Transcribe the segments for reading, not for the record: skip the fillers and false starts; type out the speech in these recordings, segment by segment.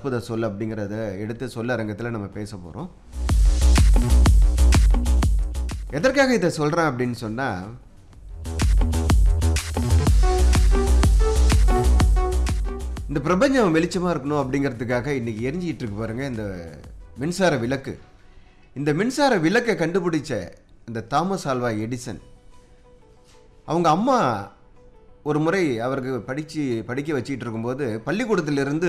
அற்புத சொல் அப்படிங்கிறத எடுத்து சொல்லரங்கத்தில் நம்ம பேச போகிறோம். எதற்காக இதை சொல்கிறேன் அப்படின்னு சொன்னால், இந்த பிரபஞ்சம் வெளிச்சமாக இருக்கணும் அப்படிங்கிறதுக்காக இன்றைக்கி எரிஞ்சிக்கிட்டு இருக்கு பாருங்கள் இந்த மின்சார விளக்கு. இந்த மின்சார விளக்கை கண்டுபிடிச்ச இந்த தாமஸ் ஆல்வா எடிசன், அவங்க அம்மா ஒரு முறை அவருக்கு படிக்க வச்சிட்டு இருக்கும்போது பள்ளிக்கூடத்திலிருந்து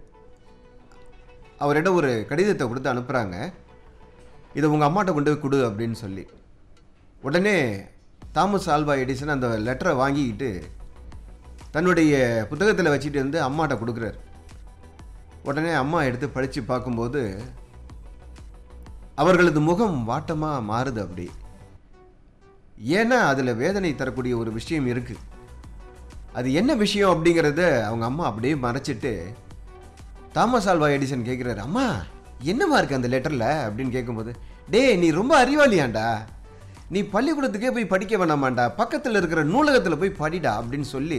அவரிடம் ஒரு கடிதத்தை கொடுத்து அனுப்புகிறாங்க. இதை உங்கள் அம்மாட்ட கொண்டு போய் கொடு அப்படின்னு சொல்லி. உடனே தாமஸ் ஆல்வா எடிசன் அந்த லெட்டரை வாங்கிக்கிட்டு தன்னுடைய புத்தகத்தில் வச்சுட்டு வந்து அம்மாட்ட கொடுக்குறாரு. உடனே அம்மா எடுத்து படித்து பார்க்கும்போது அவர்களது முகம் வாட்டமாக மாறுது. அப்படி ஏன்னா அதில் வேதனை தரக்கூடிய ஒரு விஷயம் இருக்குது. அது என்ன விஷயம் அப்படிங்கிறத அவங்க அம்மா அப்படியே மறைச்சிட்டு தாமஸ் ஆல்வா எடிசன் கேட்குறாரு, அம்மா என்னம்மா இருக்குது அந்த லெட்டரில் அப்படின்னு கேட்கும்போது, டேய் நீ ரொம்ப அறிவாளியாண்டா, நீ பள்ளிக்கூடத்துக்கே போய் படிக்க வேணாமாண்டா, பக்கத்தில் இருக்கிற நூலகத்தில் போய் படிடா அப்படின்னு சொல்லி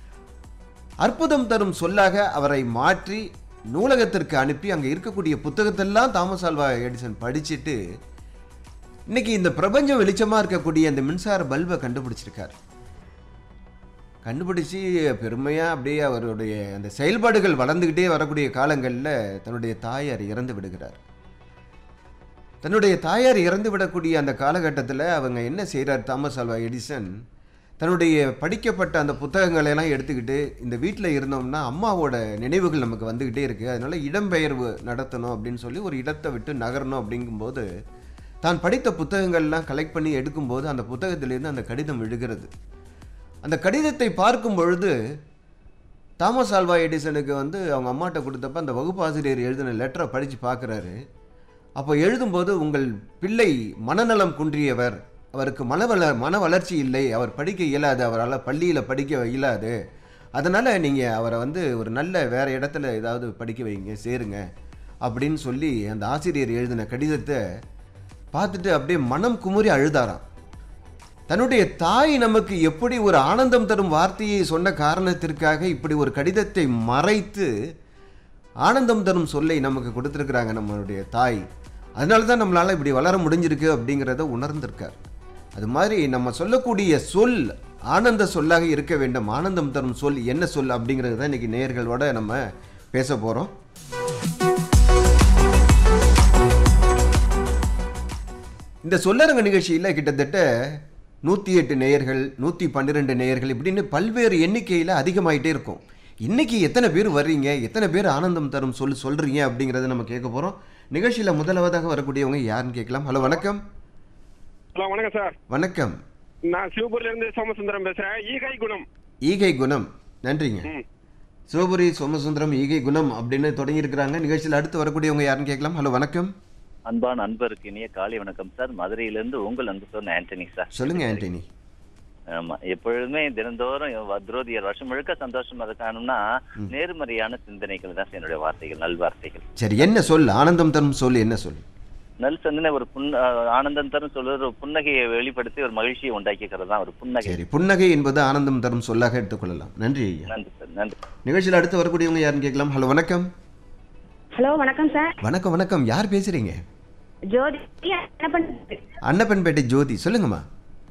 அற்புதம் தரும் சொல்லாக அவரை மாற்றி நூலகத்திற்கு அனுப்பி அங்கே இருக்கக்கூடிய புத்தகத்தெல்லாம் தாமஸ் ஆல்வா எடிசன் படிச்சுட்டு இன்னைக்கு இந்த பிரபஞ்சம் வெளிச்சமாக இருக்கக்கூடிய அந்த மின்சார பல்பை கண்டுபிடிச்சிருக்கார். கண்டுபிடிச்சி பெருமையாக அப்படியே அவருடைய அந்த செயல்பாடுகள் வளர்ந்துக்கிட்டே வரக்கூடிய காலங்களில் தன்னுடைய தாயார் இறந்து விடுகிறார். தன்னுடைய தாயார் இறந்து விடக்கூடிய அந்த காலகட்டத்தில் அவங்க என்ன செய்கிறார், தாமஸ் ஆல்வா எடிசன் தன்னுடைய படிக்கப்பட்ட அந்த புத்தகங்களெல்லாம் எடுத்துக்கிட்டு இந்த வீட்டில் இருந்தோம்னா அம்மாவோட நினைவுகள் நமக்கு வந்துக்கிட்டே இருக்குது, அதனால் இடம்பெயர்வு நடத்தணும் அப்படின்னு சொல்லி ஒரு இடத்தை விட்டு நகரணும் அப்படிங்கும்போது தான் படித்த புத்தகங்கள்லாம் கலெக்ட் பண்ணி எடுக்கும்போது அந்த புத்தகத்திலேருந்து அந்த கடிதம் விழுகிறது. அந்த கடிதத்தை பார்க்கும் பொழுது தாமஸ் ஆல்வா எடிசனுக்கு அவங்க அம்மாட்ட கொடுத்தப்ப அந்த வகுப்பாசிரியர் எழுதின லெட்டரை படித்து பார்க்குறாரு. அப்போ எழுதும்போது, உங்கள் பிள்ளை மனநலம் குன்றியவர், அவருக்கு மன வளர்ச்சி இல்லை, அவர் படிக்க இயலாது, அவரால் பள்ளியில் படிக்க இயலாது, அதனால் நீங்கள் அவரை ஒரு நல்ல வேறு இடத்துல ஏதாவது படிக்க வைங்க, சேருங்க அப்படின்னு சொல்லி அந்த ஆசிரியர் எழுதின கடிதத்தை பார்த்துட்டு அப்படியே மனம் குமுறி அழுதாராம். தன்னுடைய தாய் நமக்கு எப்படி ஒரு ஆனந்தம் தரும் வார்த்தையை சொன்ன காரணத்திற்காக இப்படி ஒரு கடிதத்தை மறைத்து ஆனந்தம் தரும் சொல்லை நமக்கு கொடுத்துருக்குறாங்க நம்மளுடைய தாய், அதனால தான் நம்மளால் இப்படி வளர முடிஞ்சிருக்கு அப்படிங்கிறத உணர்ந்திருக்கார். அது மாதிரி நம்ம சொல்லக்கூடிய சொல் ஆனந்த சொல்லாக இருக்க வேண்டும். ஆனந்தம் தரும் சொல் என்ன சொல் அப்படிங்கிறது தான் இன்றைக்கி நேயர்களோட நம்ம பேச போகிறோம். இந்த சொல்லரங்க நிகழ்ச்சியில் கிட்டத்தட்ட 108 நேயர்கள், 112 நேயர்கள் இப்படின்னு பல்வேறு எண்ணிக்கையில் அதிகமாகிட்டே இருக்கும். இன்றைக்கி எத்தனை பேர் வர்றீங்க, எத்தனை பேர் ஆனந்தம் தரும் சொல்கிறீங்க அப்படிங்கிறத நம்ம கேட்க போகிறோம். நிகழ்ச்சியில் முதலாவதாக வரக்கூடியவங்க யாருன்னு கேட்கலாம். ஹலோ வணக்கம். ஹலோ வணக்கம் சார். வணக்கம். நான் சிவபுரியிலிருந்து சோமசுந்தரம் பேசுகிறேன். ஈகை குணம். நன்றிங்க. சிவபுரி சோமசுந்தரம் ஈகை குணம் அப்படின்னு தொடங்கியிருக்கிறாங்க. நிகழ்ச்சியில் அடுத்து வரக்கூடியவங்க யாருன்னு கேட்கலாம். ஹலோ வணக்கம். அன்பான அன்பருக்கு இனிய காலை வணக்கம் சார். மதுரையிலிருந்து உங்கள் அன்பு சொன்ன ஆண்டனி சார். சொல்லுங்க ஆண்டனி. ஆமா, எப்பொழுதுமே தினந்தோறும் துரோதியர் வருஷம் முழுக்க சந்தோஷமா இருக்கணும்னா நேர்மறையான சிந்தனைகள் தான் என்னுடைய வார்த்தைகள், நல்வார்த்தைகள். சரி, என்ன சொல் ஆனந்தம் தரும் சொல் என்ன சொல்? நல் சிந்தனை ஒரு ஆனந்தம் தரும் சொல்லுறது ஒரு புன்னகையை வெளிப்படுத்தி ஒரு மகிழ்ச்சியை உண்டாக்கிக்கிறது தான் ஒரு புன்னகை. சரி, புன்னகை என்பது ஆனந்தம் தரும் சொல்லாக எடுத்துக்கொள்ளலாம். நன்றி ஐயா. நன்றி சார். நன்றி. நிகழ்ச்சியில் அடுத்து வரக்கூடியவங்க யாருன்னு கேட்கலாம். ஹலோ வணக்கம். ஹலோ வணக்கம் சார். வணக்கம் வணக்கம். யார் பேசுறீங்க? ஜோதி, அன்னப்பன்பேட்டை ஜோதி. சொல்லுங்கம்மா.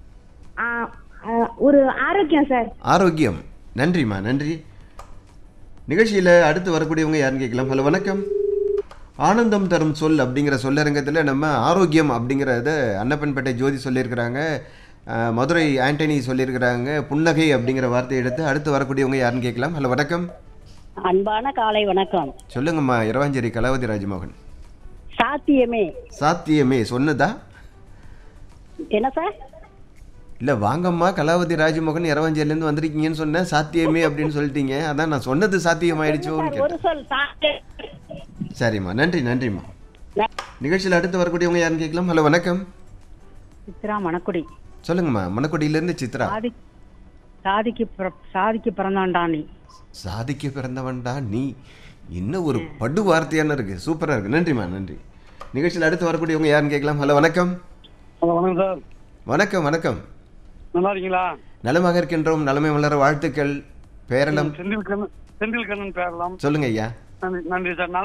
ஒரு ஆரோக்கியம் சார். ஆரோக்கியம். நன்றிம்மா, நன்றி. நிகழ்ச்சியில் அடுத்து வரக்கூடியவங்க யாருன்னு கேட்கலாம். ஹலோ வணக்கம். ஆனந்தம் தரும் சொல் அப்படிங்கிற சொல்லரங்கத்தில் நம்ம ஆரோக்கியம் அப்படிங்கிறத அன்னப்பன்பேட்டை ஜோதி சொல்லியிருக்கிறாங்க, மதுரை ஆண்டனி சொல்லியிருக்கிறாங்க. புன்னகை அப்படிங்கிற வார்த்தையை எடுத்து அடுத்து வரக்கூடியவங்க யாருன்னு கேட்கலாம். ஹலோ வணக்கம். அன்பான காலை வணக்கம். சொல்லுங்கம்மா. இரவாஞ்சேரி கலாவதி ராஜமோகன். சாத்தியமே. சாத்தியமே சொன்னதா? என்ன சார்? இல்லை வாங்கம்மா, கலாவதி ராஜமோகன் இரவாஞ்சேரிலேருந்து வந்திருக்கீங்கன்னு சொன்னேன். சாத்தியமே அப்படின்னு சொல்லிட்டீங்க, அதான் நான் சொன்னது சாத்தியமாயிடுச்சோன்னு ஒரு சொல் கேட்டேன். சரிம்மா, நன்றி நன்றிம்மா. நிகழ்ச்சியில் அடுத்து வரக்கூடியவங்க யாருன்னு கேட்கலாம். ஹலோ வணக்கம். சித்ரா மணக்குடி. சொல்லுங்கம்மா. மணக்குடியிலேருந்து சித்ரா. சாதிக்கு பிறந்தாண்டா நீ. சாதிக்க பிறந்தவன்டா நீ. இன்னும் ஒரு படு வார்த்தையான இருக்கு, சூப்பராக இருக்கு. நன்றிம்மா, நன்றி. நிகழ்ச்சியில் அடுத்து வரக்கூடியவங்க யாருன்னு கேட்கலாம். ஹலோ வணக்கம். வணக்கம் சார். வணக்கம் வணக்கம். நல்லா இருக்கீங்களா? நலமாக இருக்கின்றோம். நலமை வளர வாழ்த்துக்கள். பேரளம் செந்தில் கண்ணன் பேரலாம். சொல்லுங்க ஐயா. நன்றி சார்.